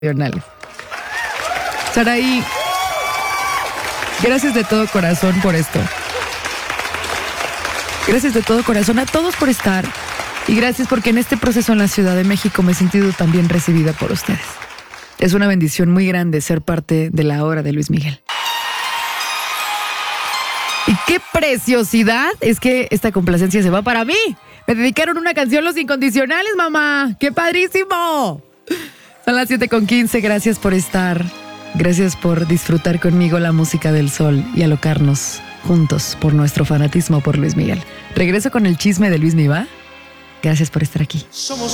Saraí, gracias de todo corazón por esto. Gracias de todo corazón a todos por estar. Y gracias porque en este proceso en la Ciudad de México me he sentido tan bien recibida por ustedes. Es una bendición muy grande ser parte de la hora de Luis Miguel. Y qué preciosidad es que esta complacencia se va para mí. Me dedicaron una canción Los Incondicionales, mamá. ¡Qué padrísimo! Son las 7:15. Gracias por estar. Gracias por disfrutar conmigo la música del sol y alocarnos juntos por nuestro fanatismo por Luis Miguel. Regreso con el chisme de Luis Miguel. Gracias por estar aquí.